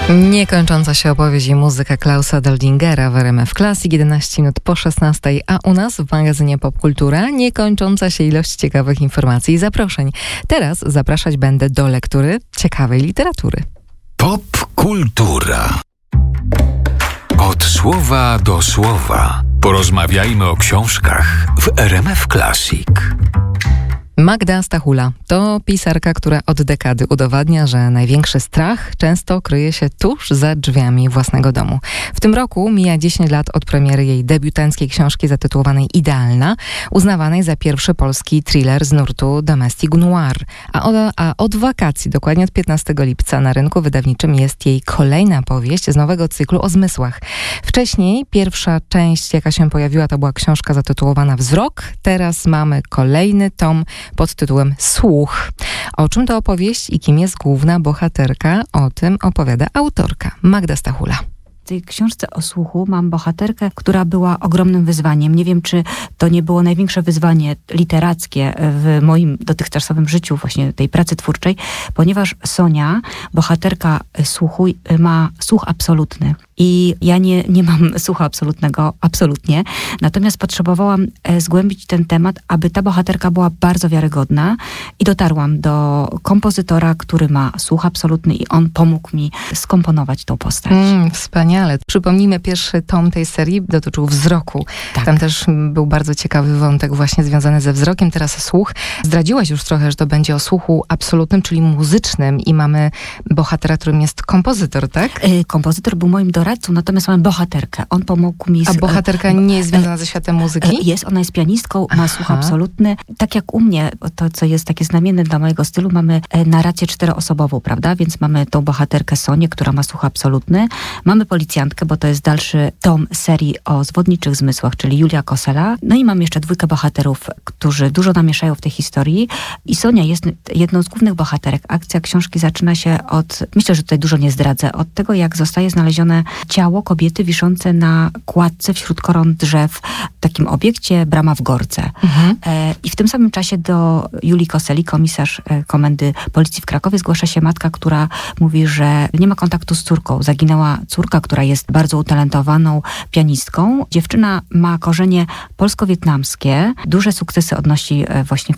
Niekończąca się opowieść i muzyka Klausa Doldingera w RMF Classic, 11 minut po 16, a u nas w magazynie Popkultura niekończąca się ilość ciekawych informacji i zaproszeń. Teraz zapraszać będę do lektury ciekawej literatury. Popkultura. Od słowa do słowa. Porozmawiajmy o książkach w RMF Classic. Magda Stachula to pisarka, która od dekady udowadnia, że największy strach często kryje się tuż za drzwiami własnego domu. W tym roku mija 10 lat od premiery jej debiutanckiej książki zatytułowanej Idealna, uznawanej za pierwszy polski thriller z nurtu domestic noir. A od wakacji, dokładnie od 15 lipca na rynku wydawniczym jest jej kolejna powieść z nowego cyklu o zmysłach. Wcześniej pierwsza część, jaka się pojawiła, to była książka zatytułowana Wzrok. Teraz mamy kolejny tom pod tytułem Słuch. O czym to opowieść i kim jest główna bohaterka? O tym opowiada autorka Magda Stachula. W tej książce o słuchu mam bohaterkę, która była ogromnym wyzwaniem. Nie wiem, czy to nie było największe wyzwanie literackie w moim dotychczasowym życiu, właśnie tej pracy twórczej, ponieważ Sonia, bohaterka słuchu, ma słuch absolutny. I ja nie mam słuchu absolutnego, absolutnie. Natomiast potrzebowałam zgłębić ten temat, aby ta bohaterka była bardzo wiarygodna i dotarłam do kompozytora, który ma słuch absolutny i on pomógł mi skomponować tą postać. Wspaniale. Przypomnijmy, pierwszy tom tej serii dotyczył wzroku. Tak. Tam też był bardzo ciekawy wątek właśnie związany ze wzrokiem. Teraz słuch. Zdradziłaś już trochę, że to będzie o słuchu absolutnym, czyli muzycznym i mamy bohatera, którym jest kompozytor, tak? Kompozytor był moim doradcą, natomiast mam bohaterkę. On pomógł mi... A bohaterka nie jest związana ze światem muzyki? Jest, ona jest pianistką, ma słuch absolutny. Tak jak u mnie, to co jest takie znamienne dla mojego stylu, mamy narrację czteroosobową, prawda? Więc mamy tą bohaterkę Sonię, która ma słuch absolutny. Mamy policjantkę, bo to jest dalszy tom serii o zwodniczych zmysłach, czyli Julia Kosela. No i mam jeszcze dwójkę bohaterów, którzy dużo namieszają w tej historii. I Sonia jest jedną z głównych bohaterek. Akcja książki zaczyna się od, myślę, że tutaj dużo nie zdradzę, od tego, jak zostaje znalezione ciało kobiety wiszące na kładce wśród koron drzew w takim obiekcie Brama w Gorce. I w tym samym czasie do Julii Koseli, komisarz komendy policji w Krakowie, zgłasza się matka, która mówi, że nie ma kontaktu z córką. Zaginęła córka, która jest bardzo utalentowaną pianistką. Dziewczyna ma korzenie polsko-wietnamskie. Duże sukcesy odnosi właśnie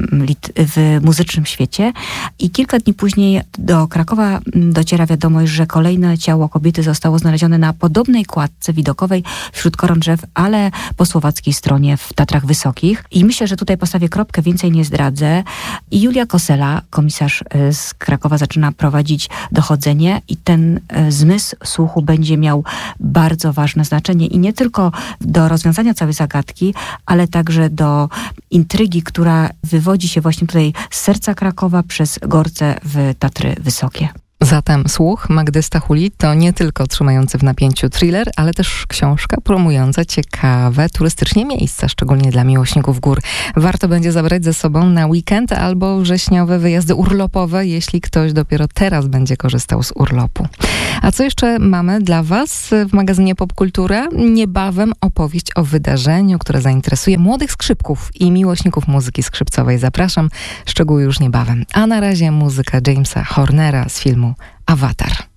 w muzycznym świecie. I kilka dni później do Krakowa dociera wiadomość, że kolejne ciało kobiety zostało znalezione na podobnej kładce widokowej wśród koron drzew, ale po słowackiej stronie w Tatrach Wysokich. I myślę, że tutaj postawię kropkę, więcej nie zdradzę. I Julia Kosela, komisarz z Krakowa, zaczyna prowadzić dochodzenie i ten zmysł słuchu będzie miał bardzo ważne znaczenie i nie tylko do rozwiązania całej zagadki, ale także do intrygi, która wywodzi się właśnie tutaj z serca Krakowa przez Gorce w Tatry Wysokie. Zatem Słuch Magdy Stachuli to nie tylko trzymający w napięciu thriller, ale też książka promująca ciekawe turystycznie miejsca, szczególnie dla miłośników gór. Warto będzie zabrać ze sobą na weekend albo wrześniowe wyjazdy urlopowe, jeśli ktoś dopiero teraz będzie korzystał z urlopu. A co jeszcze mamy dla Was w magazynie Popkultura? Niebawem opowieść o wydarzeniu, które zainteresuje młodych skrzypków i miłośników muzyki skrzypcowej. Zapraszam, szczegóły już niebawem. A na razie muzyka Jamesa Hornera z filmu Awatar.